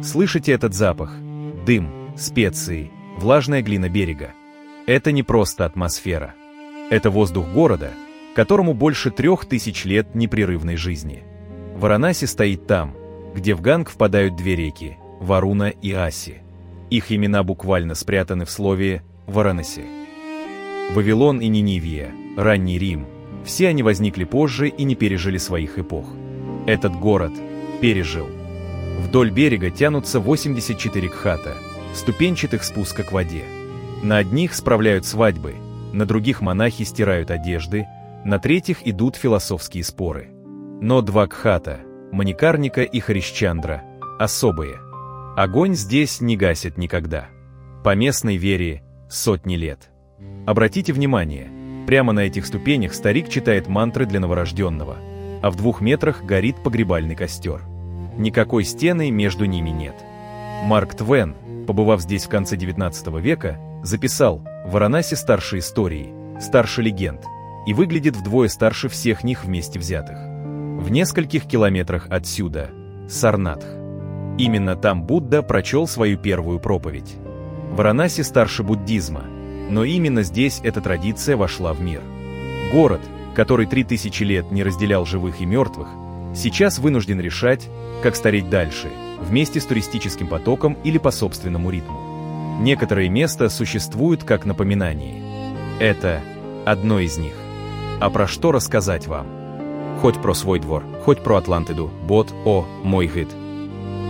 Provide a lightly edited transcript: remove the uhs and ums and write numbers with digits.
Слышите этот запах? Дым, специи, влажная глина берега. Это не просто атмосфера. Это воздух города, которому больше 3000 лет непрерывной жизни. Варанаси стоит там, где в Ганг впадают две реки – Варуна и Аси. Их имена буквально спрятаны в слове «Варанаси». Вавилон и Ниневия, ранний Рим – все они возникли позже и не пережили своих эпох. Этот город пережил. Вдоль берега тянутся 84 кхата, ступенчатых спуска к воде. На одних справляют свадьбы, на других монахи стирают одежды, на третьих идут философские споры. Но два кхата – Маникарника и Харишчандра – особые. Огонь здесь не гасит никогда. По местной вере – сотни лет. Обратите внимание, прямо на этих ступенях старик читает мантры для новорожденного, а в 2 метрах горит погребальный костер. Никакой стены между ними нет. Марк Твен, побывав здесь в конце XIX века, записал: «Варанаси старше истории, старше легенд, и выглядит вдвое старше всех них вместе взятых. В нескольких километрах отсюда – Сарнатх. Именно там Будда прочел свою первую проповедь. Варанаси старше буддизма, но именно здесь эта традиция вошла в мир. Город, который 3000 лет не разделял живых и мертвых, сейчас вынужден решать, как стареть дальше, вместе с туристическим потоком или по собственному ритму. Некоторые места существуют как напоминание. Это одно из них. А про что рассказать вам? Хоть про свой двор, хоть про Атлантиду, бот, о, мой гид.